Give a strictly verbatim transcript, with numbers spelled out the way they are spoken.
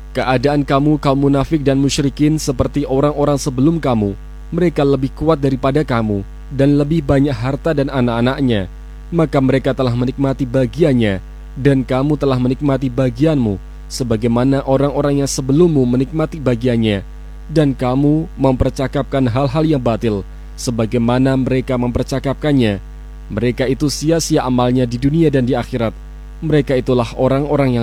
Keadaan kamu kaum munafik dan musyrikin seperti orang-orang sebelum kamu. Mereka lebih kuat daripada kamu dan lebih banyak harta dan anak-anaknya. Maka mereka telah menikmati bagiannya, dan kamu telah menikmati bagianmu, sebagaimana orang-orang yang sebelummu menikmati bagiannya. Dan kamu mempercakapkan hal-hal yang batil, sebagaimana mereka mempercakapkannya. Mereka itu sia-sia amalnya di dunia dan di akhirat. Mereka itulah orang-orang yang